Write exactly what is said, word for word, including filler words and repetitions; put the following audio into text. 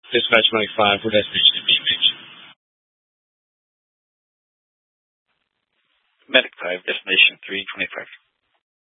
Dispatch Mike five for destination B H. Medic five, destination three twenty-five.